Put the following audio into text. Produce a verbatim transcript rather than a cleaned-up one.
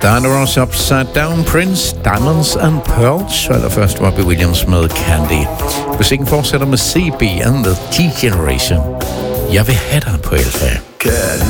Diana Ross, Upside Down, Prince, Diamonds and Pearls, og allerførst Robbie Williams med Candy. Musikken fortsætter med C B and the G-Generation. Jeg vil have dig på L F A.